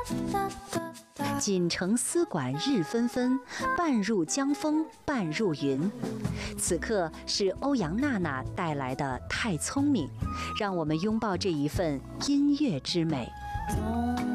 锦城丝管日纷纷，半入江风半入云。此刻是欧阳娜娜带来的《太聪明》，让我们拥抱这一份音乐之美。